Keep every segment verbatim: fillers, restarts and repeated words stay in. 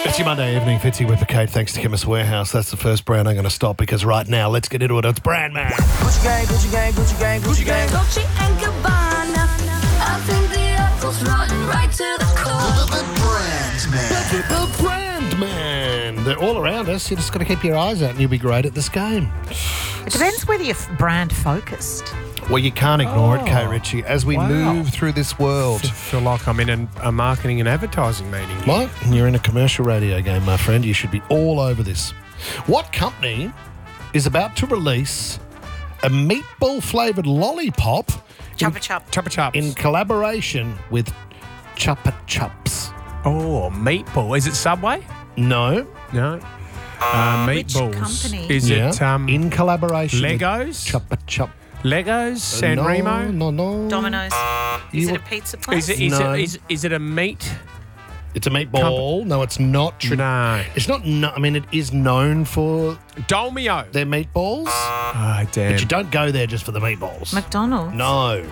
It's your Monday evening, Fitzy with the Kate, thanks to Chemist Warehouse. That's the first brand I'm going to stop because right now, let's get into it. It's Brand Man. Gucci gang, Gucci gang, Gucci gang, Gucci gang. Dolce and Gabbana. I think the apple's rotten right to the core. The Brand Man. The Brand Man. They're all around us. You just got to keep your eyes out and you'll be great at this game. It depends whether you're brand focused. Well, you can't ignore Oh, it, Kate Ritchie, as we wow. move through this world. I feel like I'm in an, a marketing and advertising meeting. What? You're in a commercial radio game, my friend. You should be all over this. What company is about to release a meatball-flavoured lollipop Chuppa Chup. Chuppa Chups. in collaboration with Chuppa Chups? oh, meatball. Is it Subway? No. No. Uh, Which meatballs. company? Is Yeah. it um, in collaboration Legos? with Chuppa Chup. Legos? San no, Remo? No, no. Domino's. Is You- it a pizza place? Is it is, No. it is is it a meat? It's a meatball. No, it's not. Tra- No. It's not. No, I mean, it is known for Dolmio. their meatballs, Oh, damn. but you don't go there just for the meatballs. McDonald's. No.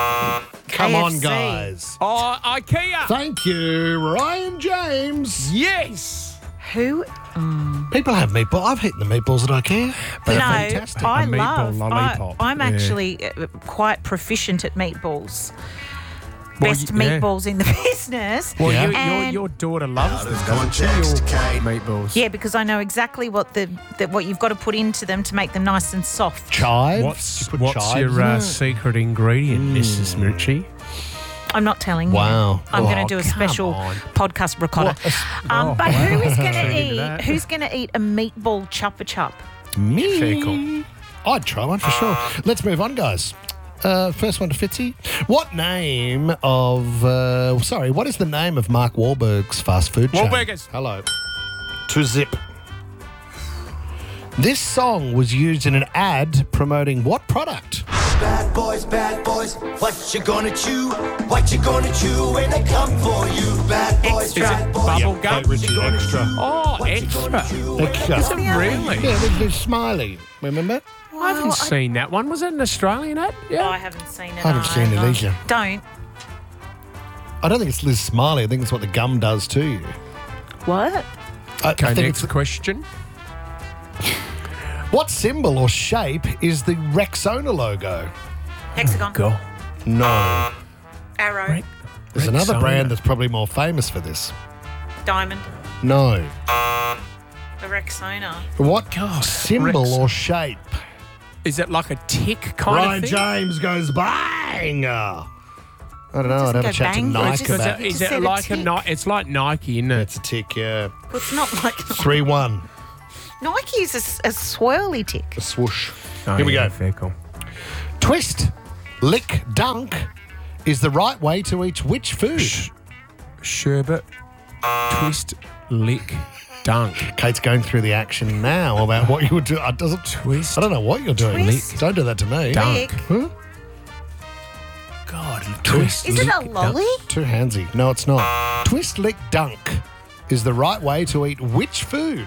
Come on, K F C. guys. Oh, IKEA. Thank you, Ryan James. Yes. Who? People have meatballs. I've eaten the meatballs at IKEA. They're no, fantastic. I A meatball love. I, lollipop. I'm Yeah. actually uh, quite proficient at meatballs. Well, Best y- yeah. meatballs in the business. Well, Yeah. you, your, And- your daughter loves them, doesn't she? Your meatballs. Yeah, because I know exactly what the, the what you've got to put into them to make them nice and soft. Chives. What's, You put what's chives your in uh, it? secret ingredient, Missus Murchie? I'm not telling you. Wow. I'm Oh, going to do a come special on. podcast ricotta. Um, oh, but who is going Straight to into eat? that. Who's going to eat a meatball Chuppa Chup? Me. Fair call. I'd try one for sure. Let's move on, guys. Uh, first one to Fitzy. What name of, uh, sorry, what is the name of Mark Wahlberg's fast food chain? Wahlburgers. Hello. To Zip. This song was used in an ad promoting what product? Bad boys, bad boys, what you gonna chew? What you gonna chew when they come for you? Bad boys, Is bad it boys. bubble Kate gum? Ritchie extra. Oh, What you gonna extra. chew when they Extra. come Is it really? Yeah, they're, they're smiley. Remember? I haven't seen that one. Was that an Australian ad? Yeah. I haven't seen it. I haven't seen it either. either. Don't. I don't think it's Liz Smiley. I think it's what the gum does to you. What? I, Okay, I think next it's, question. what symbol or shape is the Rexona logo? Hexagon. Go. No. Arrow. There's another Rexona. brand that's probably more famous for this. Diamond. No. The Rexona. What God, symbol Rex- or shape? Is it like a tick kind Ryan of thing? James goes bang. I don't know. I'd doesn't have a go chat bang, to it Nike just- Is about it, it. is Just it said a like a tick. Ni- It's like Nike, isn't it? It's a tick, yeah. Well, it's not like three one. Nike is a, s- a swirly tick. A swoosh. Oh, Here we yeah, go. Fair call. Twist, lick, dunk is the right way to eat which food? Sh- sherbet, twist, lick, dunk. Kate's going through the action now about what you would do. It doesn't Twist. I don't know what you're doing. Twist. Don't do that to me. Dunk. Lick. Huh? God, twist. Is it lick, a lolly? Too handsy. No, it's not. Twist, lick, dunk is the right way to eat which food?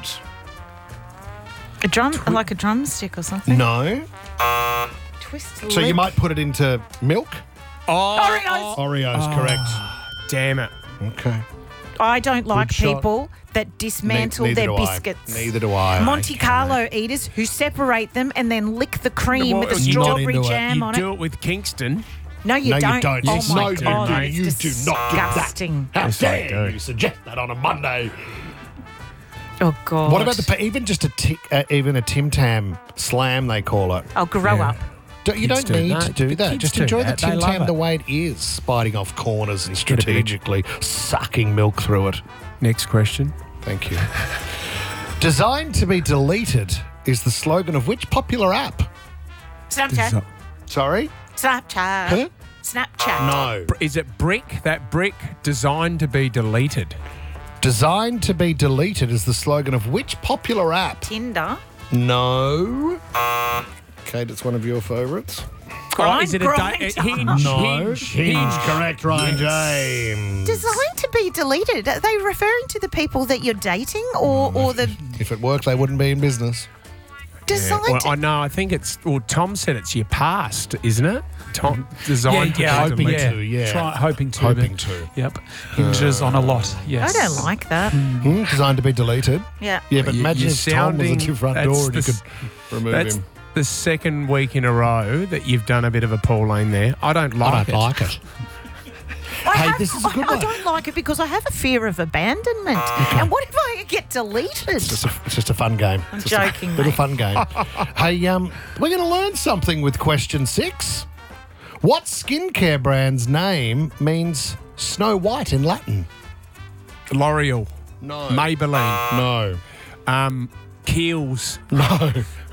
A drum, like a drumstick or something. No. Twist. So you lick. might put it into milk? Oh, Oreos. Oreos, correct. damn it. Okay. I don't like shot. people that dismantle Ne- neither their do I. biscuits. Neither do I. Monte Carlo eaters who separate them and then lick the cream Well, with the you're not strawberry into it. jam You on do it. it with Kingston. No, you No, you don't. don't. Oh Yes, my no, you god, do. that's You do not do that. disgusting. How Yes, I dare do. you suggest that on a Monday? Oh god. What about the even just a ti- uh, even a Tim Tam slam they call it? Oh, grow Yeah. up. Don't, you Kids don't do need that. to do The that. kids Just do enjoy that. the They Tim love Tam it. the way it is, spiting off corners and Get a bit of- strategically sucking milk through it. Next question. Thank you. Designed to be deleted is the slogan of which popular app? Snapchat. Sorry? Snapchat. Huh? Snapchat. No. Br- Is it brick? That brick designed to be deleted. Designed to be deleted is the slogan of which popular app? Tinder. No. Kate, it's one of your favourites. Oh, is it a Grind- da- Grind- uh, hinge? hinge, hinge. correct, Ryan James. Designed to be deleted. Are they referring to the people that you're dating or, or the... If it worked, they wouldn't be in business. Designed Well, to- I know. I think it's. Well, Tom said it's your past, isn't it? Tom designed yeah, to hoping delete. to, yeah. Try, hoping to. Hoping but- to. Yep. Hinges on a lot. I Yes. don't like that. Hmm, designed to be deleted. Yeah. Yeah, but You- imagine you're if Tom was at sounding- your front that's door and the you could s- remove That's him. the second week in a row that you've done a bit of a Pauline there. I don't like I it. don't like it. I Hey, have- this is a good I, I one. don't like it because I have a fear of abandonment. And what if I get deleted? It's just a, it's just a fun game. I'm It's just joking, A little mate. fun game. Hey, um, we're going to learn something with question six. What skincare brand's name means Snow White in Latin? L'Oreal, No. Maybelline, No. um, Kiehl's. No.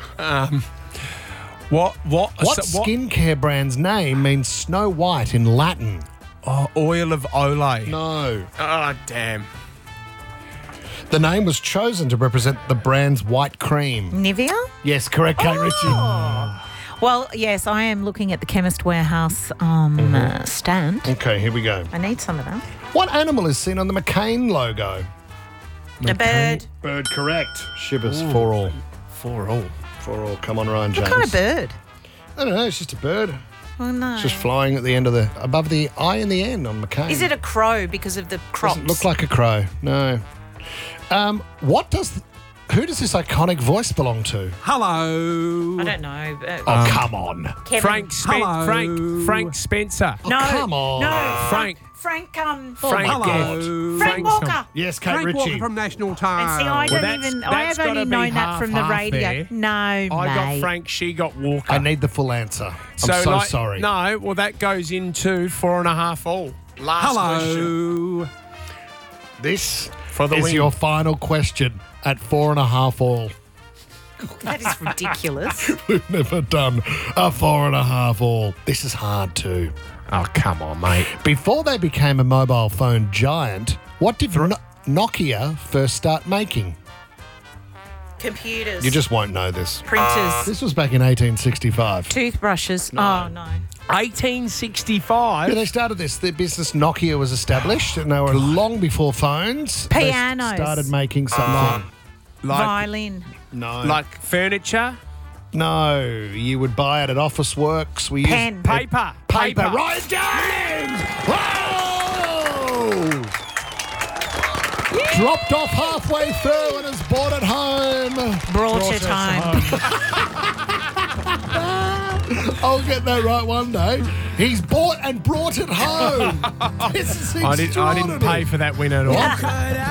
What? What? What so- skincare brand's name means Snow White in Latin? Oh, oil of Olay. No. Oh, damn. The name was chosen to represent the brand's white cream. Nivea? Yes, correct, Kate Ritchie. Well, yes, I am looking at the Chemist Warehouse um, Mm-hmm. uh, stand. Okay, here we go. I need some of that. What animal is seen on the McCain logo? A bird. Bird, correct. Shivers for all. For all. For all. Come on, Ryan James. What kind of bird? I don't know. It's just a bird. Oh, no. It's just flying at the end of the, above the eye and the end on McCain. Is it a crow because of the crops? Doesn't look like a crow. No. Um, what does, who does this iconic voice belong to? Hello. I don't know. Uh, Oh, come on. Kevin. Frank, Spen- Hello. Frank, Frank Spencer. No. come on. No. Frank. Frank, um, Frank. Hello. Get- Frank Frank's- Walker. Yes, Kate Frank Ritchie. Walker from National Time. And see, I Well, don't that's- even. I that's have only gotta be known that half, from the half radio. there. No, I got mate. Frank, she got Walker. I need the full answer. I'm so, like, sorry. No, well, that goes into four and a half all. Last question. Hello. This For the is win. your final question at four and a half all. That is ridiculous. We've never done a four and a half all. This is hard too. Oh, come on, mate. Before they became a mobile phone giant, what did No- Nokia first start making? Computers. You just won't know this. printers. This was back in eighteen sixty-five. Toothbrushes. Oh no. eighteen sixty-five. Yeah, they started this. The business Nokia was established, and they were long before phones. They Pianos. started making something. like, Violin. No, like furniture, no. You would buy it at Office Works. We Pen. used paper, paper. paper. Ryan James. Whoa! Dropped off halfway through and has bought it home. Brought, it home. I'll get that right one day. He's bought and brought it home. This is I, did, I didn't extraordinary. pay for that win at all. What?